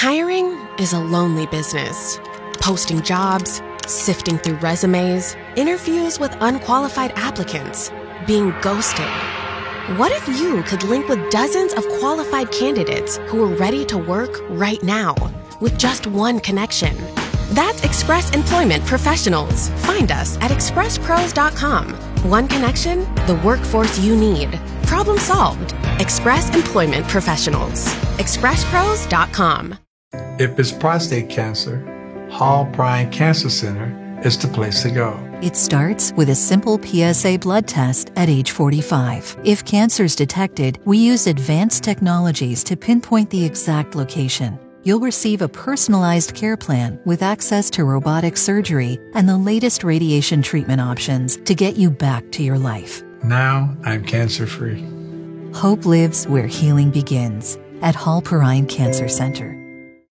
Hiring is a lonely business. Posting jobs, sifting through resumes, interviews with unqualified applicants, being ghosted. What if you could link with dozens of qualified candidates who are ready to work right now with just one connection? That's Express Employment Professionals. Find us at expresspros.com. One connection, the workforce you need. Problem solved. Express Employment Professionals. expresspros.com. If it's prostate cancer, Hall Prime Cancer Center is the place to go. It starts with a simple PSA blood test at age 45. If cancer's detected, we use advanced technologies to pinpoint the exact location. You'll receive a personalized care plan with access to robotic surgery and the latest radiation treatment options to get you back to your life. Now I'm cancer-free. Hope lives where healing begins at Hall Prime Cancer Center.